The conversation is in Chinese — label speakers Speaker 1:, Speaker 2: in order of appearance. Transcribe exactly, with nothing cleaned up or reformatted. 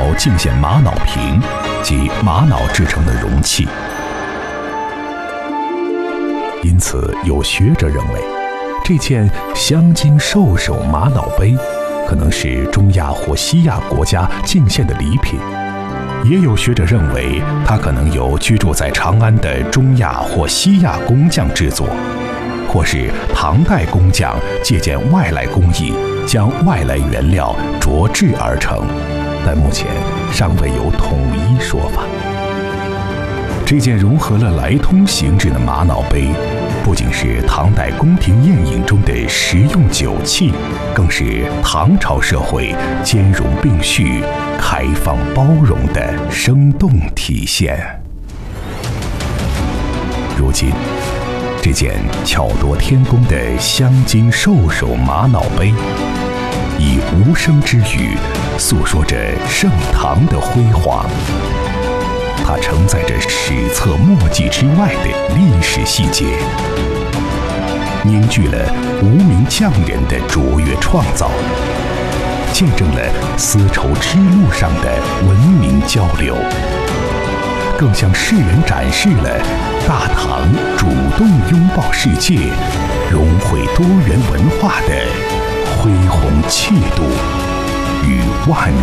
Speaker 1: 朝敬献玛瑙瓶及玛瑙制成的容器。因此，有学者认为，这件镶金兽首玛瑙杯可能是中亚或西亚国家敬献的礼品。也有学者认为，它可能由居住在长安的中亚或西亚工匠制作，或是唐代工匠借鉴外来工艺，将外来原料琢制而成，但目前尚未有统一说法。这件融合了来通形制的玛瑙杯，不仅是唐代宫廷宴饮中的实用酒器，更是唐朝社会兼容并蓄、开放包容的生动体现。如今，这件巧夺天工的镶金兽首玛瑙杯，以无声之语诉说着盛唐的辉煌。它承载着史册墨迹之外的历史细节，凝聚了无名匠人的卓越创造，见证了丝绸之路上的文明交流，更向世人展示了大唐主动拥抱世界、融汇多元文化的恢宏气度与万